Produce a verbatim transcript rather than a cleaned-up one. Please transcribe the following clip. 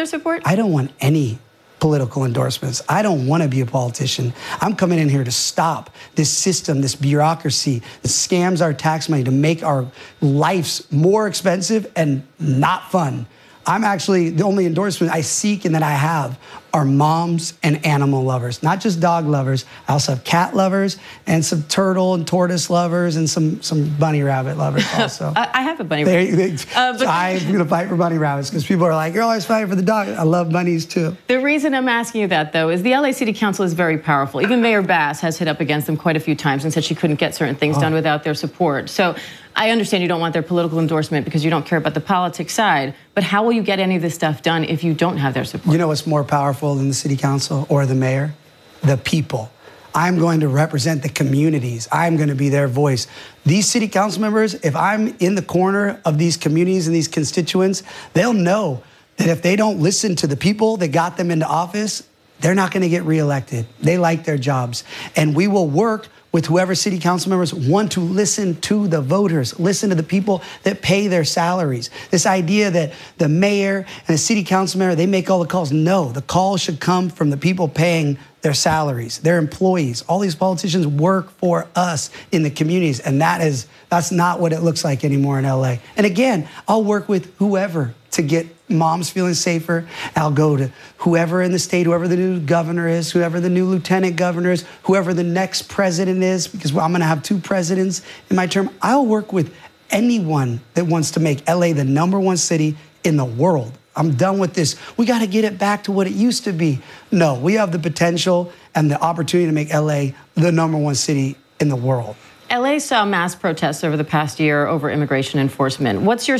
their support? I don't want any political endorsements. I don't want to be a politician. I'm coming in here to stop this system, this bureaucracy that scams our tax money to make our lives more expensive and not fun. I'm actually, the only endorsement I seek and that I have are moms and animal lovers, not just dog lovers. I also have cat lovers and some turtle and tortoise lovers and some, some bunny rabbit lovers also. I have a bunny rabbit. Uh, so I'm going to fight for bunny rabbits because people are like, you're always fighting for the dog. I love bunnies too. The reason I'm asking you that, though, is the L A City Council is very powerful. Even Mayor Bass has hit up against them quite a few times and said she couldn't get certain things oh. done without their support. So I understand you don't want their political endorsement because you don't care about the politics side, but how will you get any of this stuff done if you don't have their support? You know what's more powerful than the city council or the mayor? The people. I'm going to represent the communities. I'm going to be their voice. These city council members, if I'm in the corner of these communities and these constituents, they'll know that if they don't listen to the people that got them into office, they're not going to get reelected. They like their jobs. And we will work with whoever city council members want to listen to the voters, listen to the people that pay their salaries. This idea that the mayor and the city council member, they make all the calls. No, the calls should come from the people paying their salaries, their employees. All these politicians work for us in the communities, and that is, that's not what it looks like anymore in L A. And again, I'll work with whoever to get moms feeling safer. I'll go to whoever in the state, whoever the new governor is, whoever the new lieutenant governor is, whoever the next president is, because I'm gonna have two presidents in my term. I'll work with anyone that wants to make L A the number one city in the world. I'm done with this. We gotta get it back to what it used to be. No, we have the potential and the opportunity to make L A the number one city in the world. L A saw mass protests over the past year over immigration enforcement. What's your